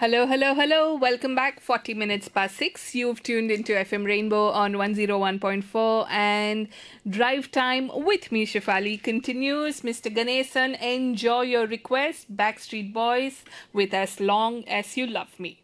Hello, hello, hello. Welcome back. 40 minutes past 6. You've tuned into FM Rainbow on 101.4 and Drive Time with me, Shafali, continues. Mr. Ganesan, enjoy your request. Backstreet Boys with As Long As You Love Me.